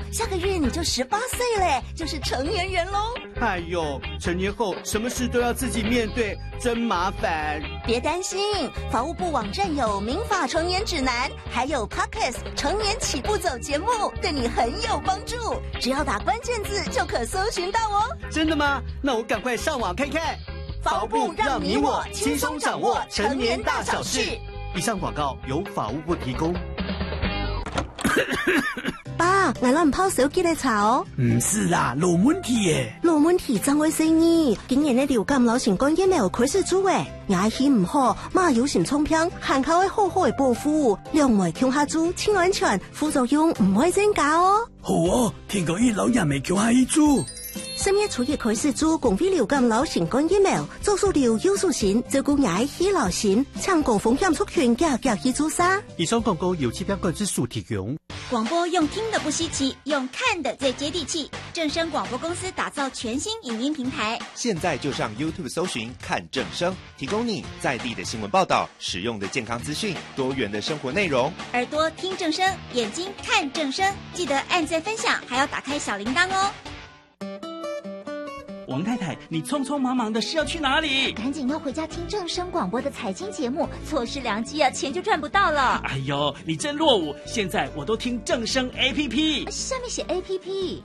下个月你就18岁嘞，就是成年人喽。 哎呦，成年后什么事都要自己面对，真麻烦。 别担心，法务部网站有民法成年指南，还有 Podcast 成年起步走节目，对你很有帮助。只要打关键字就可搜寻到哦。 真的吗？那我赶快上网看看。 法务部让你我轻松掌握成年大小事。 以上广告由法务部提供。 爸，我唔泡手機嚟查哦。 唔是啦，老問題耶。 老問題怎會生意？今年嘅流感流行感染有開始做誒，牙齒唔好，馬有心沖片，限靠會好好嘅保護，兩位強下做，清安全，副作用唔會增加哦。 好哦，聽講一老人未強下一做。 10月初一開始做公費流感流行感染苗，做數流有數線，照顧牙齒流行，搶高風險族群夾去做啥？ 以上廣告由7標指數提供。 廣播用聽的不稀奇，用看的最接地氣。正聲廣播公司打造全新影音平台， 現在就上 YouTube 搜尋看正聲，提供你在地的新聞報道、實用的健康資訊、多元的生活內容。 耳朵聽正聲，眼睛看正聲，記得按讚分享，還要打開小鈴鐺哦。 王太太，你匆匆忙忙的是要去哪里？ 趕緊要回家聽正聲廣播的財經節目，錯失良機啊，錢就賺不到了。 哎呦，你真落伍！現在我都聽正聲 APP， 下面寫 APP。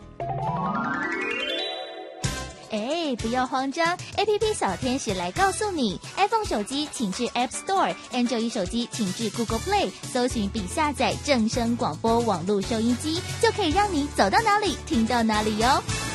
哎，不要慌張 ，APP 小天使來告訴你 ，iPhone 手機請至 App Store，Android 手機請至 Google Play， 搜尋並下載正聲廣播網絡收音機，就可以讓你走到哪裡聽到哪裡喲。